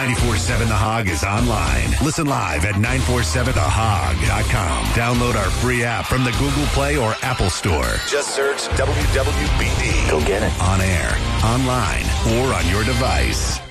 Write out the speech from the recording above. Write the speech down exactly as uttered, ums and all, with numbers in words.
ninety-four point seven The Hog is online. Listen live at nine four seven the hog dot com. Download our free app from the Google Play or Apple Store. Just search W W B D. Go get it. On air, online, or on your device.